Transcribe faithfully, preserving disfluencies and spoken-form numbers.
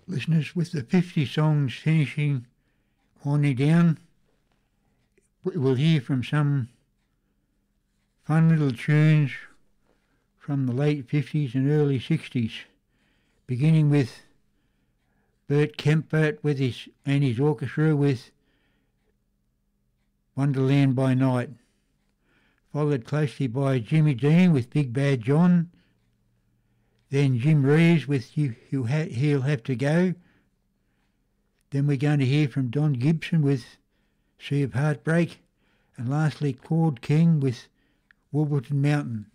Listeners, with the fifty songs finishing, winding down, we'll hear from some fun little tunes from the late fifties and early sixties, beginning with Bert Kempfert with his and his orchestra with Wonderland by Night, followed closely by Jimmy Dean with Big Bad John, then Jim Reeves with you, you ha- He'll Have to Go. Then we're going to hear from Don Gibson with Sea of Heartbreak, and lastly Claude King with Wolverton Mountain.